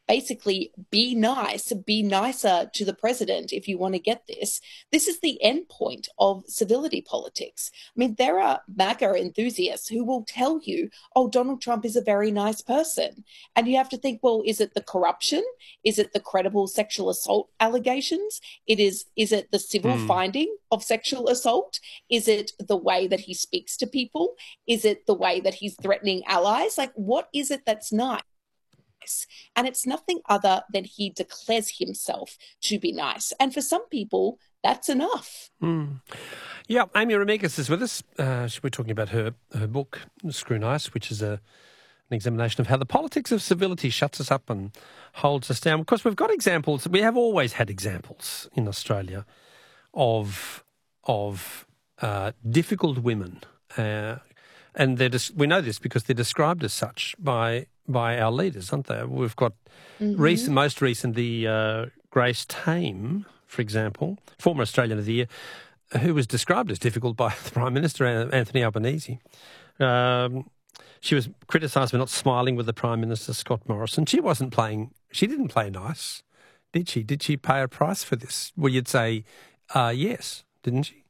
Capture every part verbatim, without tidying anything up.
basically be nice, be nicer to the president if you want to get this. This is the end point of civility politics. I mean, there are MAGA enthusiasts who will tell you, oh, Donald Trump is a very nice person. And you have to think, well, is it the corruption? Is it the credible sexual assault allegations? It is, is it the civil Mm. finding of sexual assault? Is it the way that he speaks to people? Is it the way that he's threatening allies? Like, what is it that's nice? And it's nothing other than he declares himself to be nice. And for some people, that's enough. Mm. Yeah, Amy Remeikis is with us. Uh, we're talking about her her book, Screw Nice, which is a, an examination of how the politics of civility shuts us up and holds us down. Of course, we've got examples. We have always had examples in Australia of of uh, difficult women. Uh, and they're des- we know this because they're described as such by by our leaders, aren't they? We've got Mm-hmm. recent, most recent, the uh, Grace Tame, for example, former Australian of the Year, who was described as difficult by the Prime Minister, Anthony Albanese. Um, she was criticised for not smiling with the Prime Minister, Scott Morrison. She wasn't playing, she didn't play nice, did she? Did she pay a price for this? Well, you'd say uh, yes, didn't she?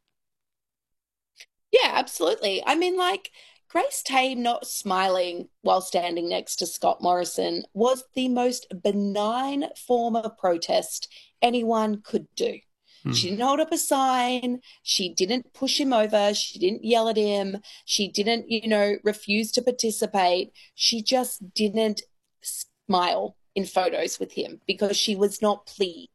Yeah, absolutely. I mean, like, Grace Tame not smiling while standing next to Scott Morrison was the most benign form of protest anyone could do. Hmm. She didn't hold up a sign. She didn't push him over. She didn't yell at him. She didn't, you know, refuse to participate. She just didn't smile in photos with him because she was not pleased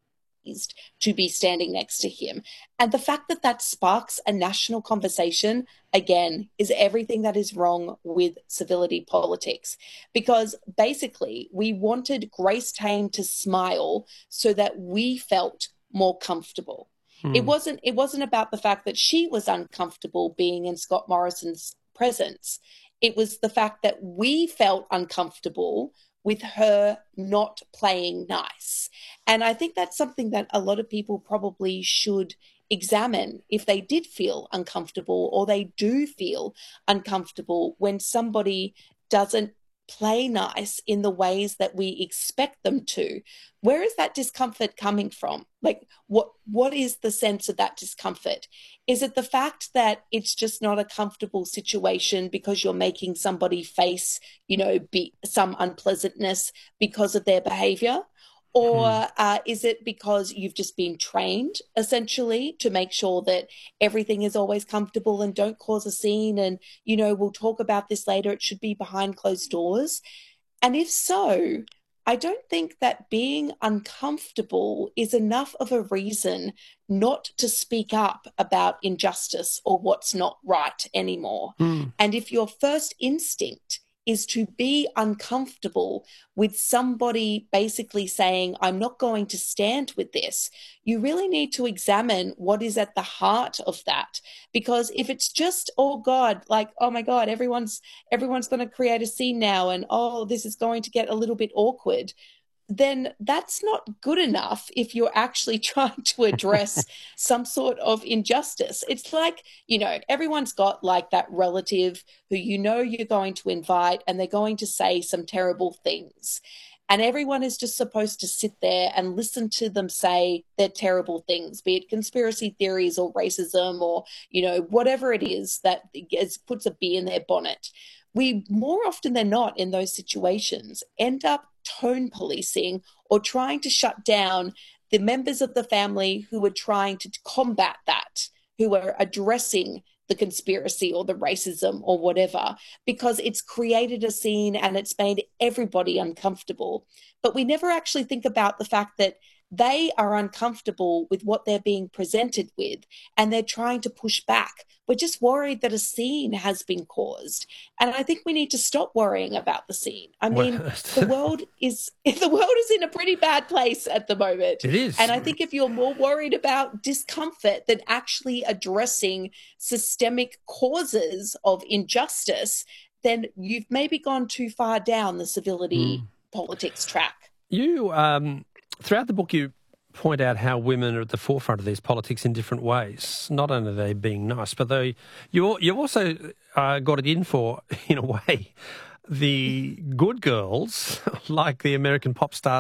to be standing next to him. And the fact that that sparks a national conversation, again, is everything that is wrong with civility politics. Because basically, we wanted Grace Tame to smile so that we felt more comfortable. Hmm. It wasn't, it wasn't about the fact that she was uncomfortable being in Scott Morrison's presence. It was the fact that we felt uncomfortable with her not playing nice. And I think that's something that a lot of people probably should examine if they did feel uncomfortable or they do feel uncomfortable when somebody doesn't play nice in the ways that we expect them to. Where is that discomfort coming from? Like, what what is the sense of that discomfort? Is it the fact that it's just not a comfortable situation because you're making somebody face, you know, be some unpleasantness because of their behavior? Or uh, is it because you've just been trained, essentially, to make sure that everything is always comfortable and don't cause a scene and, you know, we'll talk about this later, it should be behind closed doors? And if so, I don't think that being uncomfortable is enough of a reason not to speak up about injustice or what's not right anymore. Mm. And if your first instinct is to be uncomfortable with somebody basically saying, I'm not going to stand with this, you really need to examine what is at the heart of that. Because if it's just, oh God, like, oh my God, everyone's everyone's going to create a scene now and, oh, this is going to get a little bit awkward, then that's not good enough if you're actually trying to address some sort of injustice. It's like, you know, everyone's got like that relative who you know you're going to invite and they're going to say some terrible things. And everyone is just supposed to sit there and listen to them say their terrible things, be it conspiracy theories or racism or, you know, whatever it is that is, puts a bee in their bonnet. We, more often than not in those situations, end up tone policing or trying to shut down the members of the family who are trying to combat that, who are addressing the conspiracy or the racism or whatever, because it's created a scene and it's made everybody uncomfortable. But we never actually think about the fact that they are uncomfortable with what they're being presented with and they're trying to push back. We're just worried that a scene has been caused. And I think we need to stop worrying about the scene. I mean, Well, the world is the world is in a pretty bad place at the moment. It is. And I think if you're more worried about discomfort than actually addressing systemic causes of injustice, then you've maybe gone too far down the civility Mm. politics track. You, um, throughout the book, you point out how women are at the forefront of these politics in different ways. Not only are they being nice, but they you you also uh, got it in for, in a way, the good girls, like the American pop star